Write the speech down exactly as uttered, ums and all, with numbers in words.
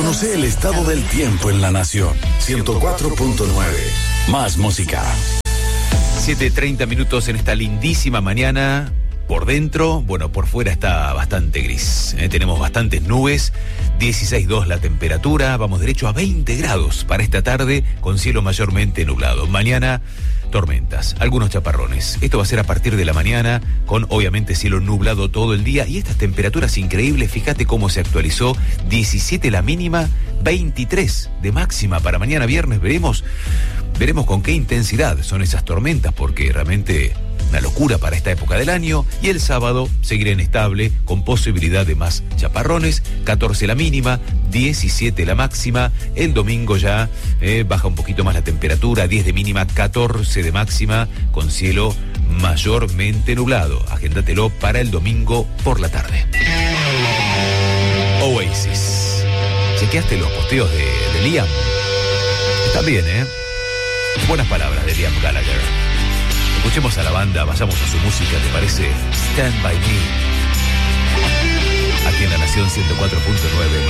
Conoce el estado del tiempo en la nación. ciento cuatro punto nueve. Más música. siete treinta minutos en esta lindísima mañana. Por dentro, bueno, por fuera está bastante gris. ¿eh? Tenemos bastantes nubes, dieciséis coma dos la temperatura, vamos derecho a veinte grados para esta tarde, con cielo mayormente nublado. Mañana, tormentas, algunos chaparrones. Esto va a ser a partir de la mañana, con obviamente cielo nublado todo el día. Y estas temperaturas increíbles, fíjate cómo se actualizó. diecisiete la mínima, veintitrés de máxima para mañana viernes. Veremos, veremos con qué intensidad son esas tormentas, porque realmente una locura para esta época del año. Y el sábado seguirá inestable, con posibilidad de más chaparrones. catorce la mínima, diecisiete la máxima. El domingo ya eh, baja un poquito más la temperatura, diez de mínima, catorce de máxima, con cielo mayormente nublado. Agéndatelo para el domingo por la tarde. Oasis. ¿Chequeaste los posteos de, de Liam? Están bien, ¿eh? Buenas palabras de Liam Gallagher. Escuchemos a la banda, vayamos a su música, ¿te parece? Stand By Me. Aquí en la Nación ciento cuatro punto nueve.